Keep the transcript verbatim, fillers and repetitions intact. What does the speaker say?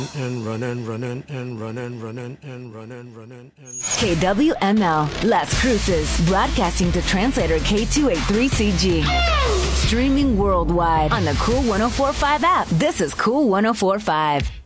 and running, running, and running, running, and running, running, and K W M L, Las Cruces, broadcasting to translator K two eighty-three C G. Streaming worldwide on the Cool one oh four point five app. This is Cool one oh four point five.